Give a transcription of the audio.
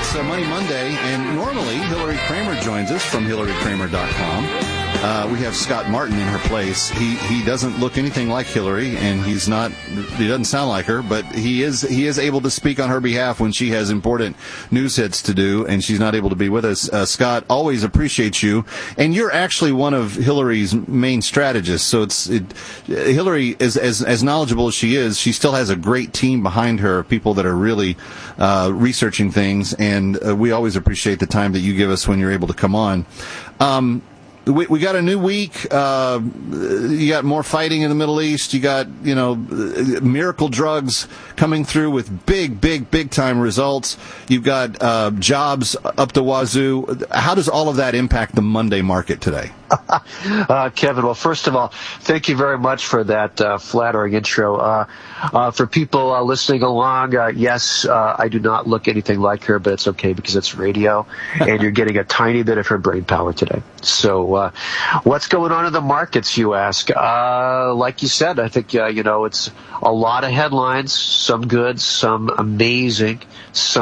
It's Money Monday, and normally Hillary Kramer joins us from HillaryKramer.com. We have Scott Martin in her place. He doesn't look anything like Hillary, and he doesn't sound like her, but he is able to speak on her behalf when she has important news hits to do, and she's not able to be with us. Scott, always appreciate you, and you're actually one of Hillary's main strategists. So Hillary is as knowledgeable as she is. She still has a great team behind her, people that are really researching things, and we always appreciate the time that you give us when you're able to come on. We got a new week. You got more fighting in the Middle East. You got, miracle drugs coming through with big time results. You've got jobs up the wazoo. How does all of that impact the Monday market today? Kevin, well, first of all, thank you very much for that flattering intro. For people listening along, yes, I do not look anything like her, but it's okay because it's radio, and you're getting a tiny bit of her brain power today. So what's going on in the markets, you ask? Like you said, I think, it's a lot of headlines, some good, some amazing, some